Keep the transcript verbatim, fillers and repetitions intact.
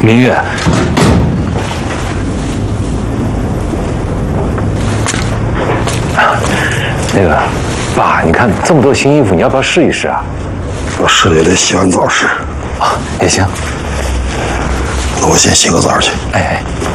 明月，那个，爸，你看这么多新衣服，你要不要试一试啊？ 我试了也得洗完澡试。 啊，也行。 那我先洗个澡去。 哎哎。